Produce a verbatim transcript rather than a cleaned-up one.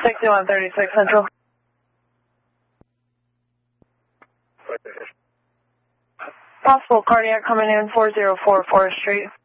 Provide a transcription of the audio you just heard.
sixty-one thirty-six Central. Possible cardiac coming in four zero four Forest Street.